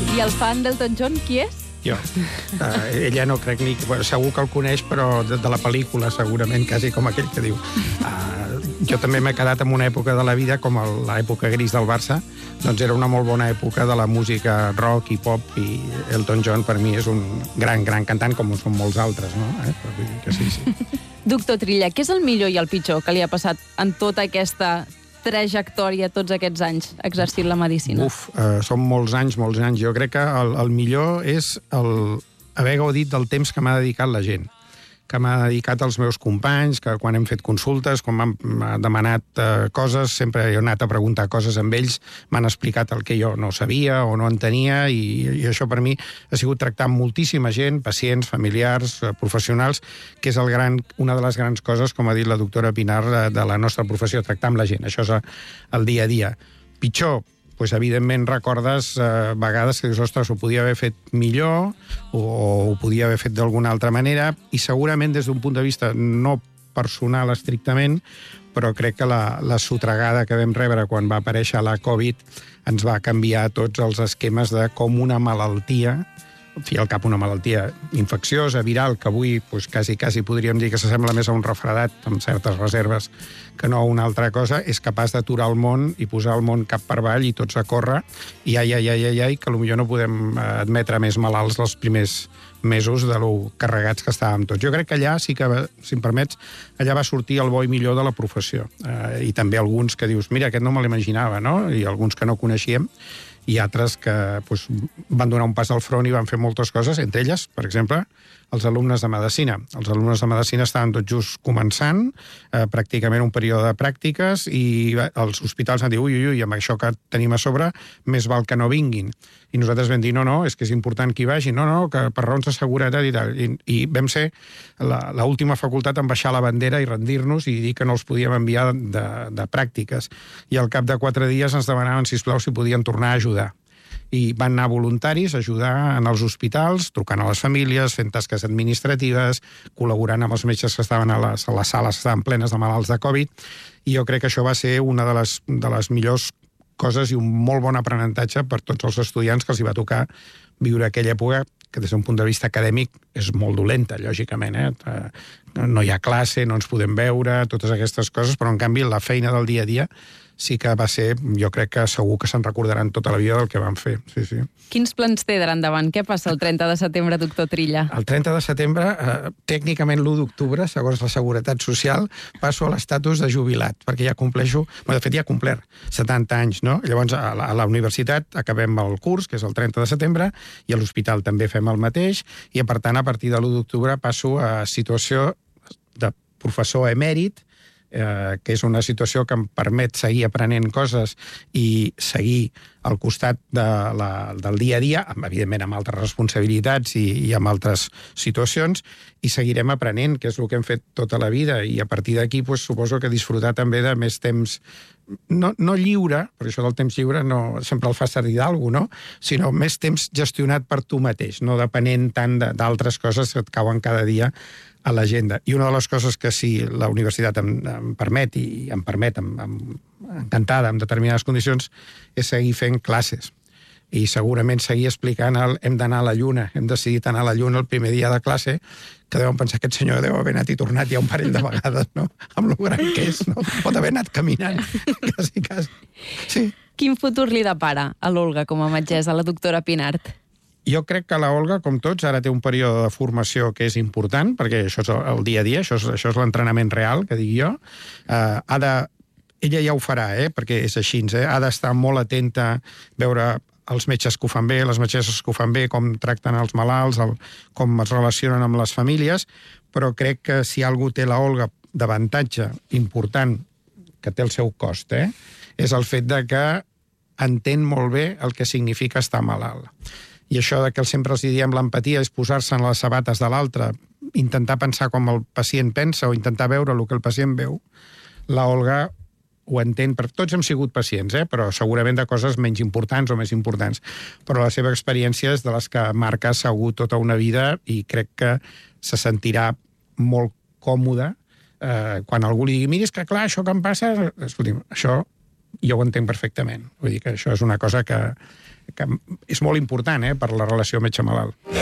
I el fan d'Elton John, qui és? Jo. Ella no crec ni... Bueno, segur que el coneix, però de la pel·lícula, segurament, quasi com aquell que diu. Jo també m'he quedat en una època de la vida, com l'època gris del Barça, doncs era una molt bona època de la música rock i pop, i Elton John per mi és un gran cantant, com ho són molts altres, no? Però vull dir que sí. Doctor Trilla, què és el millor i el pitjor que li ha passat en tota aquesta trajectòria, tots aquests anys exercint la medicina? Són molts anys. Jo crec que el millor és haver gaudit del temps que m'ha dedicat la gent, que m'ha dedicat als meus companys, que quan hem fet consultes, quan m'han demanat coses, sempre he anat a preguntar coses amb ells, m'han explicat el que jo no sabia o no entenia, i això per mi ha sigut tractar amb moltíssima gent, pacients, familiars, professionals, que és una de les grans coses, com ha dit la doctora Pinar, de la nostra professió, tractar amb la gent. Això és el dia a dia. Pitjor, doncs, evidentment, recordes vegades que dius, ostres, ho podia haver fet millor o ho podia haver fet d'alguna altra manera, i segurament des d'un punt de vista no personal estrictament, però crec que la sotregada que vam rebre quan va aparèixer la Covid ens va canviar tots els esquemes de com una malaltia, al cap una malaltia infecciosa, viral, que avui quasi podríem dir que s'assembla més a un refredat, amb certes reserves, que no a una altra cosa, és capaç d'aturar el món i posar el món cap per avall i tots a córrer, i que potser no podem admetre més malalts els primers mesos de lo carregats que estàvem tots. Jo crec que allà sí que, si em permets, allà va sortir el bo i millor de la professió. I també alguns que dius, mira, aquest no me l'imaginava, no? I alguns que no coneixíem, i altres que van donar un pas al front i van fer moltes coses, entre elles, per exemple, els alumnes de medicina. Els alumnes de medicina estaven tot just començant, pràcticament un període de pràctiques, i els hospitals han dit, ui, amb això que tenim a sobre, més val que no vinguin. I nosaltres vam dir, no, és que és important que hi vagi, no, que per raons de seguretat i tal. I vam ser l'última facultat en baixar la bandera i rendir-nos i dir que no els podíem enviar de pràctiques. I al cap de 4 dies ens demanaven, sisplau, si podien tornar a ajudar. I van anar voluntaris a ajudar en els hospitals, trucant a les famílies, fent tasques administratives, col·laborant amb els metges que estaven a les sales que estaven plenes de malalts de Covid, i jo crec que això va ser una de les millors coses i un molt bon aprenentatge per tots els estudiants que els hi va tocar viure aquella època, que des d'un punt de vista acadèmic és molt dolenta, lògicament. No hi ha classe, no ens podem veure, totes aquestes coses, però en canvi la feina del dia a dia sí que va ser, jo crec que segur que se'n recordaran tota la vida del que van fer. Sí. Quins plans té d'ara endavant? Què passa el 30 de setembre, doctor Trilla? El 30 de setembre, tècnicament l'1 d'octubre, segons la Seguretat Social, passo a l'estatus de jubilat, perquè ja compleixo... De fet, ja he complert 70 anys, no? Llavors, a la universitat acabem el curs, que és el 30 de setembre, i a l'hospital també fem el mateix, i, per tant, a partir de l'1 d'octubre passo a situació de professor emèrit, que és una situació que em permet seguir aprenent coses i seguir al costat del dia a dia, evidentment amb altres responsabilitats i amb altres situacions, i seguirem aprenent, que és el que hem fet tota la vida, i a partir d'aquí suposo que disfrutar també de més temps, no lliure, perquè això del temps lliure no sempre el fa servir d'alguna, no? Sinó més temps gestionat per tu mateix, no depenent tant d'altres coses que et cauen cada dia a l'agenda. I una de les coses que si la universitat em permet, i em permet encantada, en determinades condicions, és seguir fent classes. I segurament seguir explicant hem d'anar a la Lluna, hem decidit anar a la Lluna el primer dia de classe, que deuen pensar que aquest senyor deu haver anat i tornat ja un parell de vegades, no? Amb lo gran que és, no? Pot haver anat caminant, quasi. Sí. Quin futur li depara a l'Olga com a metgessa, a la doctora Pinart? Jo crec que la Olga, com tots, ara té un període de formació que és important, perquè això és el dia a dia, això és l'entrenament real, que dic jo. Ella ja ho farà, perquè és així, ha d'estar molt atenta a veure els metges que ho fan bé, les metgesses que ho fan bé, com tracten els malalts, com es relacionen amb les famílies, però crec que si algú té la Olga d'avantatge important, que té el seu cost, és el fet de que entén molt bé el que significa estar malalt. I això de que sempre els diem l'empatia és posar-se en les sabates de l'altre, intentar pensar com el pacient pensa o intentar veure el que el pacient veu, la Olga ho entén. Tots hem sigut pacients, però segurament de coses menys importants o més importants. Però la seva experiència és de les que marca segur tota una vida i crec que se sentirà molt còmode quan algú li digui, mira, és que clar, això que em passa... Escolti'm, això jo ho entenc perfectament. Vull dir que això és una cosa que és molt important per la relació metge-malalt.